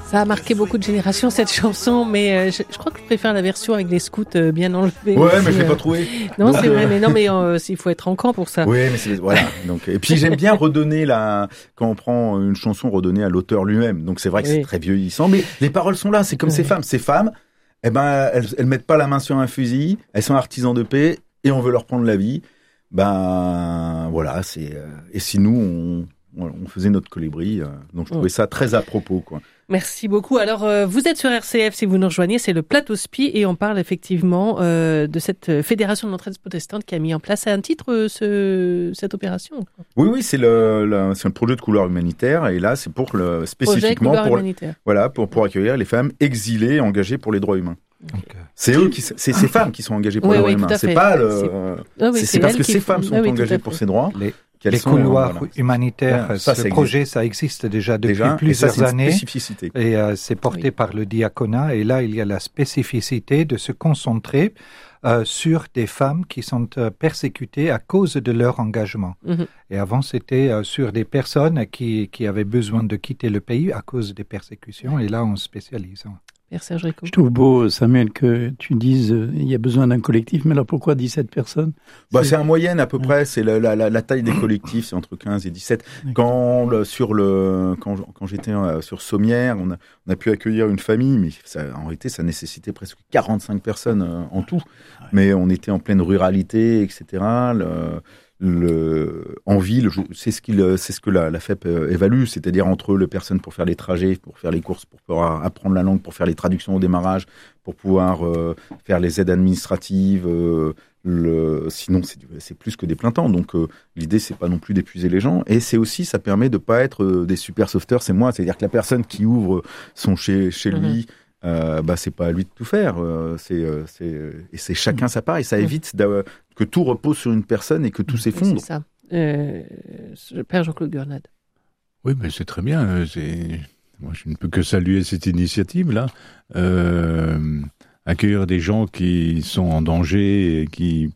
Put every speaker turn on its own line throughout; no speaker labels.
Ça a marqué beaucoup de générations cette chanson, mais je crois que je préfère la version avec les scouts bien enlevés.
Ouais, mais je l'ai pas trouvé.
Non, donc, c'est vrai, mais il faut être en camp pour ça.
Oui, mais voilà. Donc, et puis j'aime bien redonner quand on prend une chanson, redonner à l'auteur lui-même. Donc c'est vrai que c'est très vieillissant, mais les paroles sont là. C'est comme ces femmes. Ces femmes, elles mettent pas la main sur un fusil. Elles sont artisans de paix et on veut leur prendre la vie. Voilà, et si nous on faisait notre colibri, donc je trouvais ça très à propos, quoi.
Merci beaucoup. Alors, vous êtes sur RCF, si vous nous rejoignez, c'est le Plateau SPI et on parle effectivement de cette fédération de l'entraide protestante qui a mis en place un titre cette opération.
Oui, c'est un projet de couleur humanitaire et là c'est spécifiquement pour accueillir les femmes exilées engagées pour les droits humains. C'est ces femmes qui sont engagées pour les droits humains. C'est pas c'est parce que ces femmes sont engagées pour ces droits.
Les couloirs humanitaires, ce projet, ça existe déjà depuis plusieurs années. Et c'est porté par le diaconat. Et là, il y a la spécificité de se concentrer sur des femmes qui sont persécutées à cause de leur engagement. Mm-hmm. Et avant, c'était sur des personnes qui avaient besoin de quitter le pays à cause des persécutions. Et là, on spécialise.
Je trouve beau, Samuel, que tu dises il y a besoin d'un collectif, mais alors pourquoi 17 personnes?
C'est en moyenne à peu près, c'est la taille des collectifs, c'est entre 15 et 17. Quand j'étais sur Sommières, on a pu accueillir une famille, mais en réalité ça nécessitait presque 45 personnes en tout. Mais on était en pleine ruralité, etc. En ville, c'est ce que la FEP évalue, c'est-à-dire entre les personnes pour faire les trajets, pour faire les courses, pour pouvoir apprendre la langue, pour faire les traductions au démarrage, pour pouvoir faire les aides administratives. Sinon, c'est plus que des plein temps. Donc, l'idée, c'est pas non plus d'épuiser les gens. Et c'est aussi, ça permet de pas être des super sauveteurs. C'est moi, c'est-à-dire que la personne qui ouvre son chez lui. C'est pas à lui de tout faire. C'est chacun sa part et ça évite que tout repose sur une personne et que tout s'effondre.
C'est ça. Père Jean-Claude Gurnade.
Oui, mais c'est très bien. Moi, je ne peux que saluer cette initiative-là. Accueillir des gens qui sont en danger et qui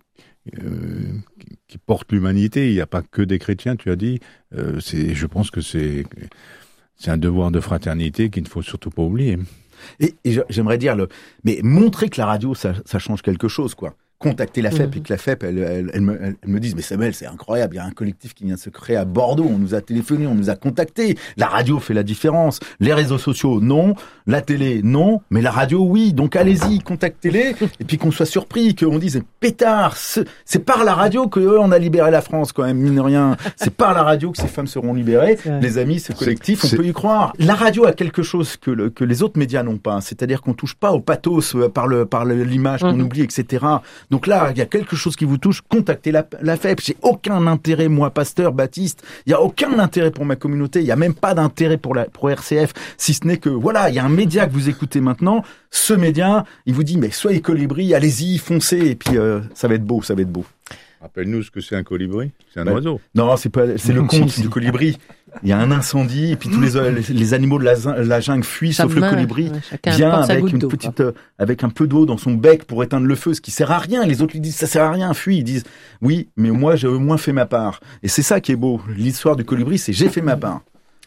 portent l'humanité. Il n'y a pas que des chrétiens, tu as dit. Je pense que c'est un devoir de fraternité qu'il ne faut surtout pas oublier.
Et j'aimerais dire, mais montrer que la radio, ça change quelque chose, quoi. Contacter la FEP et que la FEP, elle me dise, mais Samuel, c'est incroyable, il y a un collectif qui vient de se créer à Bordeaux, on nous a téléphoné, on nous a contactés, la radio fait la différence, les réseaux sociaux, non, la télé, non, mais la radio, oui, donc allez-y, contactez-les, et puis qu'on soit surpris, qu'on dise, pétard, c'est par la radio qu'on a libéré la France, quand même, mine de rien, c'est par la radio que ces femmes seront libérées, les amis, ce collectif, on peut y croire. La radio a quelque chose que les autres médias n'ont pas, c'est-à-dire qu'on touche pas au pathos par l'image qu'on oublie, etc. Donc là, il y a quelque chose qui vous touche, contactez la FEP. J'ai aucun intérêt, moi, pasteur, baptiste, il y a aucun intérêt pour ma communauté, il y a même pas d'intérêt pour RCF, si ce n'est que, voilà, il y a un média que vous écoutez maintenant, ce média, il vous dit, mais soyez colibri, allez-y, foncez, et puis ça va être beau, ça va être beau.
Rappelle-nous ce que c'est un colibri. C'est un oiseau.
Non, c'est le conte du colibri. Il y a un incendie et puis tous les animaux de la jungle fuient, sauf le colibri vient avec un peu d'eau dans son bec pour éteindre le feu, ce qui sert à rien. Les autres lui disent ça sert à rien, fuis. Ils disent oui, mais moi j'ai au moins fait ma part. Et c'est ça qui est beau. L'histoire du colibri, c'est j'ai fait ma part.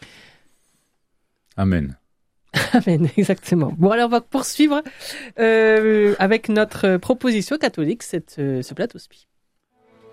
Amen.
Amen, exactement. Bon, alors on va poursuivre avec notre proposition catholique, ce Plateau SPI.